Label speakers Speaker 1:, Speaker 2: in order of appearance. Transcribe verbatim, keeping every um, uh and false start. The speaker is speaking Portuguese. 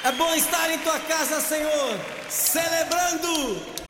Speaker 1: É bom estar em tua casa, Senhor, celebrando